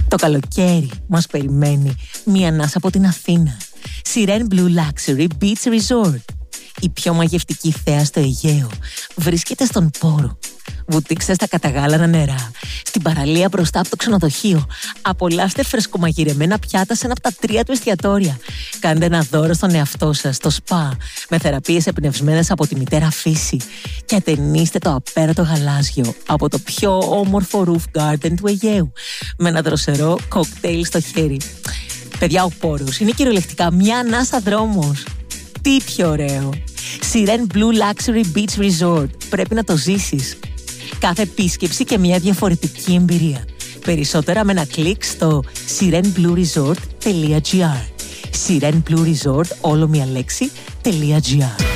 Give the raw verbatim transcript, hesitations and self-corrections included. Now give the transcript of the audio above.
Το καλοκαίρι μας περιμένει μία ανάσα από την Αθήνα. Siren Blue Luxury Beach Resort. Η πιο μαγευτική θέα στο Αιγαίο βρίσκεται στον Πόρο. Βουτήξτε στα καταγάλανα νερά, στην παραλία μπροστά από το ξενοδοχείο. Απολαύστε φρεσκομαγειρεμένα πιάτα σε ένα από τα τρία του εστιατόρια. Κάντε ένα δώρο στον εαυτό σας στο σπα, με θεραπείες εμπνευσμένες από τη μητέρα φύση. Και ατενίστε το απέραντο γαλάζιο από το πιο όμορφο roof garden του Αιγαίου, με ένα δροσερό κοκτέιλ στο χέρι. Παιδιά, ο Πόρος είναι κυριολεκτικά μια ανάσα δρόμος. Τι πιο ωραίο! Siren Blue Luxury Beach Resort. Πρέπει να το ζήσεις. Κάθε επίσκεψη και μια διαφορετική εμπειρία. Περισσότερα με ένα κλικ στο siren blue resort τελεία gr. Siren Blue Resort, όλο μια λέξη, .gr.